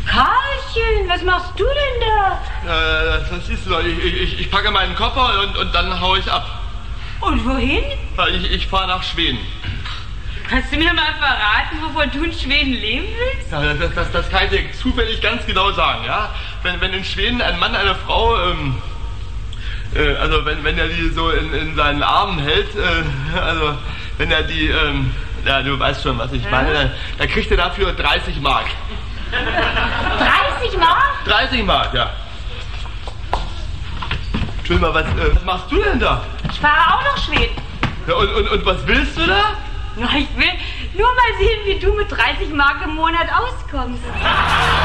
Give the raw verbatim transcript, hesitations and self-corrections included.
Karlchen, was machst du denn da? Äh, das siehst du doch. Ich, ich, ich packe meinen Koffer und, und dann hau ich ab. Und wohin? Ich, ich fahre nach Schweden. Kannst du mir mal verraten, wovon du in Schweden leben willst? Ja, das, das, das kann ich dir zufällig ganz genau sagen, ja. Wenn, wenn in Schweden ein Mann eine Frau, ähm, äh, also wenn, wenn er die so in, in seinen Armen hält, äh, also wenn er die, ähm, ja, du weißt schon, was ich ja. meine, dann, dann kriegt er dafür dreißig Mark. dreißig Mark? dreißig Mark, ja. Entschuldigung mal, was, äh, was machst du denn da? Ich fahre auch nach Schweden. Ja, und, und, und was willst du da? Ich will nur mal sehen, wie du mit dreißig Mark im Monat auskommst.